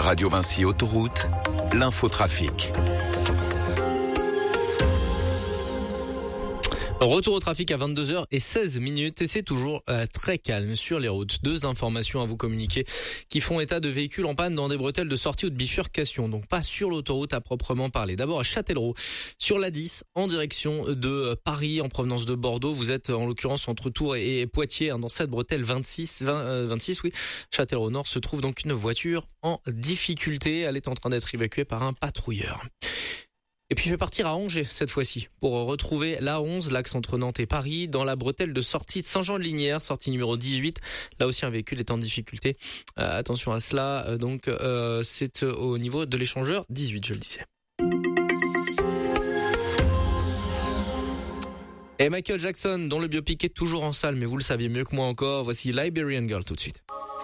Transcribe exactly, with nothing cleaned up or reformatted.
Radio Vinci Autoroute, l'infotrafic. Retour au trafic à vingt-deux heures seize et c'est toujours euh, très calme sur les routes. Deux informations à vous communiquer qui font état de véhicules en panne dans des bretelles de sortie ou de bifurcation. Donc pas sur l'autoroute à proprement parler. D'abord à Châtellerault, sur l'A dix, en direction de Paris, en provenance de Bordeaux. Vous êtes en l'occurrence entre Tours et Poitiers, hein, dans cette bretelle vingt-six, vingt, euh, vingt-six, oui. Châtellerault Nord se trouve donc une voiture en difficulté. Elle est en train d'être évacuée par un patrouilleur. Et puis je vais partir à Angers cette fois-ci pour retrouver l'A onze, l'axe entre Nantes et Paris, dans la bretelle de sortie de Saint-Jean-de-Lignières, sortie numéro dix-huit. Là aussi un véhicule est en difficulté. Euh, attention à cela, euh, donc euh, c'est au niveau de l'échangeur dix-huit, je le disais. Et Michael Jackson, dont le biopic est toujours en salle, mais vous le saviez mieux que moi encore, voici Liberian Girl tout de suite.